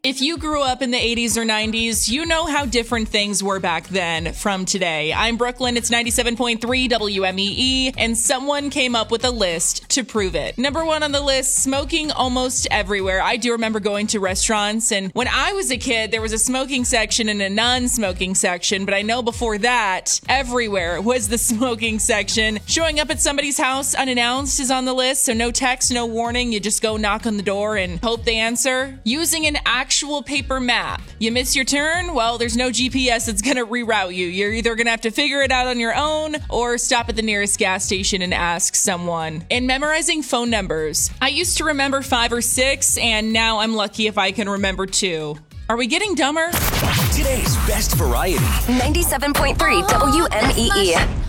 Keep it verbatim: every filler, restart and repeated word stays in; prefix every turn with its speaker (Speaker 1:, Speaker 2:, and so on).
Speaker 1: If you grew up in the eighties or nineties, you know how different things were back then from today. I'm Brooklyn, it's ninety-seven point three W M E E, and someone came up with a list to prove it. Number one on the list, smoking almost everywhere. I do remember going to restaurants, and when I was a kid, there was a smoking section and a non-smoking section, but I know before that, everywhere was the smoking section. Showing up at somebody's house unannounced is on the list, so no text, no warning, you just go knock on the door and hope they answer. Using an actual paper map. You miss your turn? Well, there's no G P S that's gonna reroute you. You're either gonna have to figure it out on your own or stop at the nearest gas station and ask someone. And memorizing phone numbers. I used to remember five or six, and now I'm lucky if I can remember two. Are we getting dumber?
Speaker 2: Today's best variety.
Speaker 3: ninety-seven point three W M E E.